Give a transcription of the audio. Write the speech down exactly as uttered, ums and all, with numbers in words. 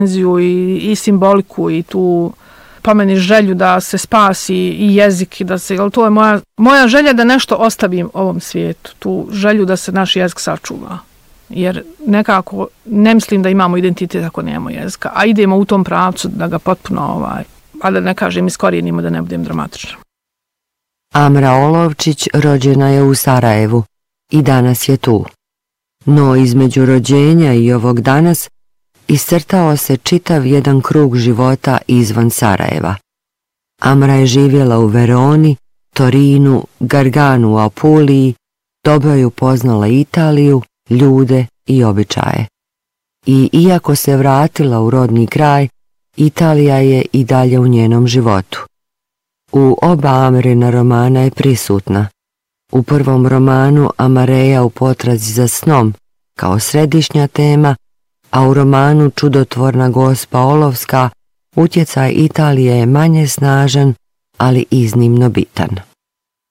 i, i simboliku i tu po meni želju da se spasi i jezik i da se, ali to je moja, moja želja da nešto ostavim ovom svijetu, tu želju da se naš jezik sačuva. Jer nekako ne mislim da imamo identitet ako nemamo jezika, a idemo u tom pravcu da ga potpuno, ovaj, a da ne kažem iskorijenimo, da ne budem dramatična. Amra Olovčić rođena je u Sarajevu i danas je tu. No između rođenja i ovog danas iscrtao se čitav jedan krug života izvan Sarajeva. Amra je živjela u Veroni, Torinu, Garganu u Apuliji, dobro je upoznala Italiju, ljude i običaje. I iako se vratila u rodni kraj, Italija je i dalje u njenom životu. U oba Amrina romana je prisutna. U prvom romanu Amareja u potrazi za snom kao središnja tema, a u romanu Čudotvorna gospa Olovska utjecaj Italije je manje snažan, ali iznimno bitan.